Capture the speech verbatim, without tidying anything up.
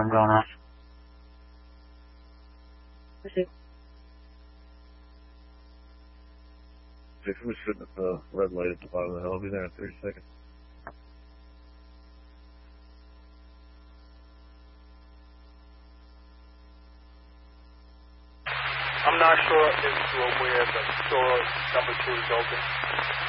alarm going off. If we're sitting at the red light at the bottom of the hill, I'll be there in thirty seconds. I'm not sure if you're aware, but store number two is open.